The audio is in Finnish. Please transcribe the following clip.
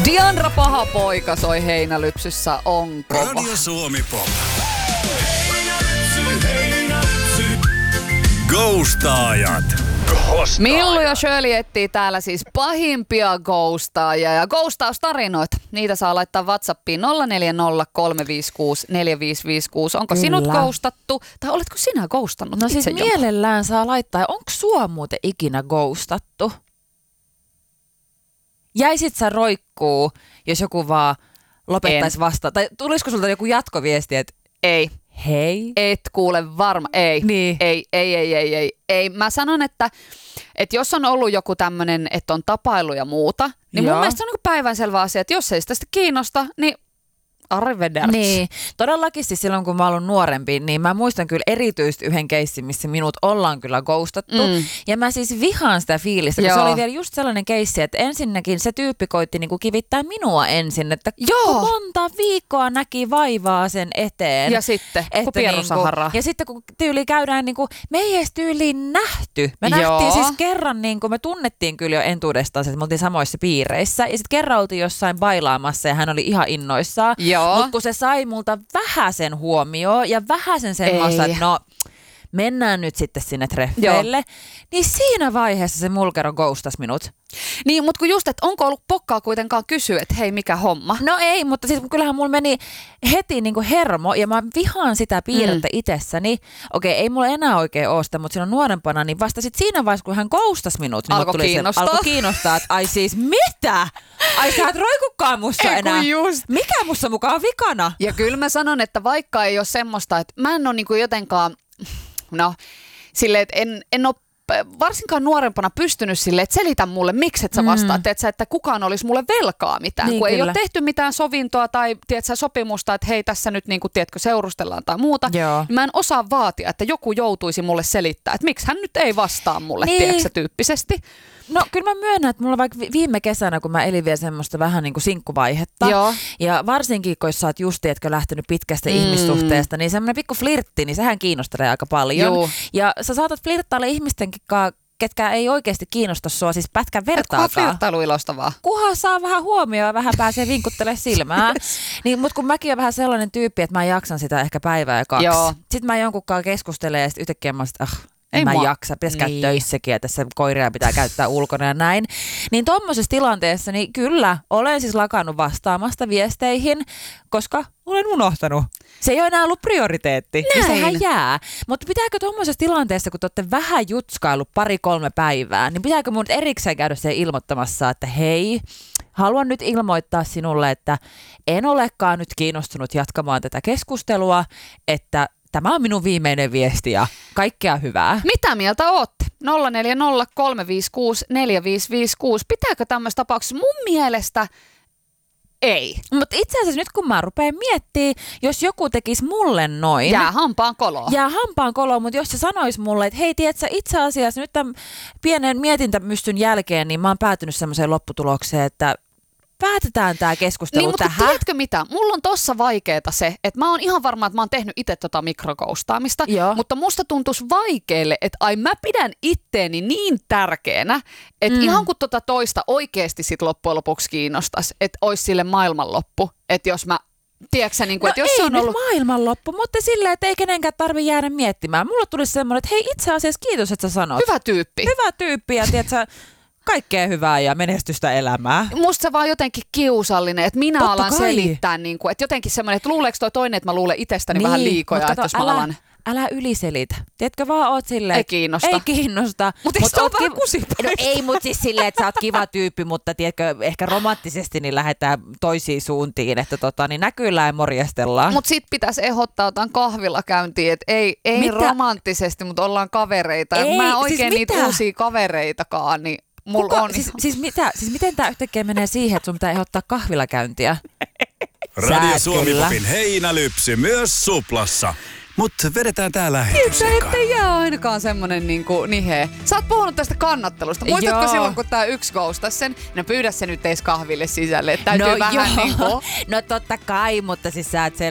Diandra paha poika soi Heinälypsyssä, on kova. Radio Suomi Pop. Ghostaajat. Millu ja Shirley etsii täällä siis pahimpia ghostaajia ja ghostaustarinoita. Niitä saa laittaa WhatsAppiin 0403564556. Onko sinut ghostattu tai oletko sinä ghostannut No itse siis mielellään saa laittaa. Onko sua muuten ikinä ghostattu? Jäisit sä roikkuu, jos joku vaan lopettaisi vastaan? Tai tulisiko sulta joku jatkoviesti, että Ei. hei? Et kuule varma. Ei. Niin. Ei. Mä sanon, että jos on ollut joku tämmönen, että on tapailu ja muuta, niin mun mielestä se on niin päivänselvä asia, että jos ei sitä kiinnosta, niin arrivederci. Niin, todellakin siis silloin kun mä oon nuorempi, niin mä muistan kyllä erityisesti yhden keissin, missä minut ollaan kyllä ghostattu. Ja mä siis vihaan sitä fiilistä, kun se oli vielä just sellainen keissi, että ensinnäkin se tyyppi koitti niinku kivittää minua ensin, että monta viikkoa näki vaivaa sen eteen. Ja sitten, kun pierusaharaa. Ja sitten kun tyyli käydään, niinku, me ei edes tyyliin nähty. Me nähtiin siis kerran, niinku, me tunnettiin kyllä jo entuudestaan, että me oltiin samoissa piireissä. Ja sitten kerran oltiin jossain bailaamassa ja hän oli ihan innoissaan. Mutta kun se sai multa vähäsen huomioon ja vähäsen semmoista, että no mennään nyt sitten sinne treffeille, niin siinä vaiheessa se mulkero ghostas minut. Niin, mutta kun just, että onko ollut pokkaa kuitenkaan kysyä, että hei, mikä homma? No ei, mutta siis kyllähän mulla meni heti niinku hermo ja mä vihaan sitä piirrettä itsessäni. Okei, ei mulla enää oikein ole sitä, mutta silloin nuorempana, niin vasta sit siinä vaiheessa, kun hän ghostas minut, niin alkoi kiinnostaa, että ai siis mitä? Ai sä et roikukaan musta enää. Mikä musta mukaan vikana? Ja kyllä mä sanon, että vaikka ei ole semmoista, että mä en ole niinku jotenkaan, silleen, että en ole varsinkaan nuorempana pystynyt silleen, että selitä mulle, miksi et sä vastaat, että kukaan olisi mulle velkaa mitään, niin, kun ei ole tehty mitään sovintoa tai tiedätkö, sopimusta, että hei tässä nyt niin kuin, tiedätkö, seurustellaan tai muuta. Niin mä en osaa vaatia, että joku joutuisi mulle selittää, että miksi hän nyt ei vastaa mulle, tiedätkö, tyyppisesti. No kyllä mä myönnän, että mulla vaikka viime kesänä, kun mä elin vielä semmoista vähän niin kuin sinkkuvaihetta, ja varsinkin kun sä oot just, tiedätkö, lähtenyt pitkästä ihmissuhteesta, niin semmoinen pikku flirtti, niin sehän kiinnostelee aika paljon. Ja sä saatat flirttailla ihmistenkin ketkä ei oikeasti kiinnosta sua, siis pätkän vertaakaan. Kunhan flirttailu ilostavaa. Kunhan saa vähän huomioon ja vähän pääsee vinkuttelemaan silmää. Niin, mutta kun mäkin olen vähän sellainen tyyppi, että mä jaksan sitä ehkä päivää ja 2. Sitten mä jonkunkaan keskustelen ja sitten yhtäkkiä mä en mä jaksa, pitäisi käydä töissäkin ja tässä koiria pitää käyttää ulkona ja näin. Niin tommosessa tilanteessa, niin kyllä, olen siis lakannut vastaamasta viesteihin, koska olen unohtanut. Se ei ole enää ollut prioriteetti, niin sehän jää. Mutta pitääkö tommosessa tilanteessa, kun te olette vähän jutskaillut 2-3 päivää, niin pitääkö mun erikseen käydä se ilmoittamassa, että hei, haluan nyt ilmoittaa sinulle, että en olekaan nyt kiinnostunut jatkamaan tätä keskustelua, että tämä on minun viimeinen viesti ja kaikkea hyvää. Mitä mieltä ootte? 0403564556. Pitääkö tämmöistä tapauksessa? Mun mielestä ei. Mutta itse asiassa nyt kun mä rupean miettimään, jos joku tekisi mulle noin. Jää hampaan koloon. Mutta jos se sanoisi mulle, että hei, tiedätkö, itse asiassa nyt tämän pienen mietintämystyn jälkeen, niin mä oon päätynyt semmoiseen lopputulokseen, että päätetään tämä keskustelu niin, tähän. Mutta tiedätkö mitä? Mulla on tossa vaikeeta se, että mä oon ihan varma, että mä oon tehnyt itse tota mikrokoustaamista, mutta musta tuntuisi vaikealle, että ai mä pidän itteeni niin tärkeänä, että ihan kun tota toista oikeasti sit loppujen lopuksi kiinnostaisi, että olisi sille maailmanloppu, että jos mä tiedätkö, niin kuin, että jos ei se on ollut maailmanloppu, mutta silleen, että ei kenenkään tarvitse jäädä miettimään. Mulla tulisi semmoinen, että hei, itse asiassa kiitos, että sä sanot. Hyvä tyyppi Ja tiedätkö, kaikkea hyvää ja menestystä elämää. Musta se vaan jotenkin kiusallinen, että minä alan selittää, niin kuin, että jotenkin semmoinen, että luuleeko toi toinen, että mä luulen itsestäni vähän liikoja, että jos mä alan. Älä yliselitä. Tiedätkö, vaan oot silleen, ei kiinnosta. Mutta se on vähän kusipäistä. No ei, mutta siis silleen, että sä oot kiva tyyppi, mutta tiedätkö, ehkä romanttisesti niin lähdetään toisiin suuntiin, että niin näkyillä ja morjestellaan. Mutta sit pitäisi ehdottaa jotain kahvilakäyntiä, että ei romanttisesti, mutta ollaan kavereita. Ei, mä en oikein siis niitä uusia kavereitakaan, niin mulla on. Siis miten tää yhtäkkiä menee siihen, että sun pitää ehdottaa kahvilakäyntiä? Radio Suomi Popin Heinälypsy myös Suplassa. Mutta vedetään tää lähetys. Että jää ainakaan semmonen niinku nihe. Sä oot puhunut tästä kannattelusta. Muistatko silloin, kun tää yksi ghostas sen? No pyydä se nyt ees kahville sisälle. Täytyy vähän niinku. No totta kai, mutta siis sä et